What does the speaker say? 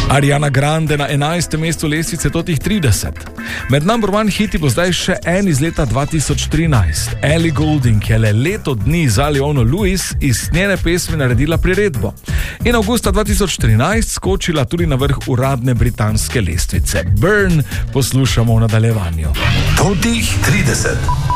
Ariana Grande na 11. mestu lestvice totih 30. Med number one hiti bo zdaj še en iz leta 2013. Ellie Goulding je le leto dni za Leona Lewis iz njene pesmi naredila priredbo. In avgusta 2013 skočila tudi na vrh uradne britanske lestvice. Burn poslušamo v nadaljevanju. Totih 30.